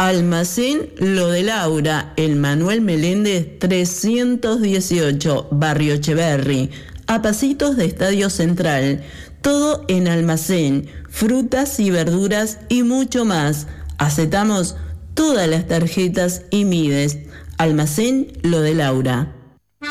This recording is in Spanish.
Almacén Lo de Laura, el Manuel Meléndez 318, Barrio Echeverri, a pasitos de Estadio Central. Todo en almacén, frutas y verduras y mucho más. Aceptamos todas las tarjetas y Mides. Almacén Lo de Laura.